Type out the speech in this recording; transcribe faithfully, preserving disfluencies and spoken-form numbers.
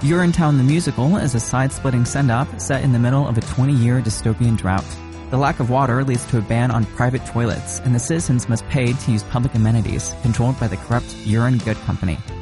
Urinetown the Musical is a side-splitting send-up set in the middle of a twenty-year dystopian drought. The lack of water leads to a ban on private toilets, and the citizens must pay to use public amenities, controlled by the corrupt Urine Good Company.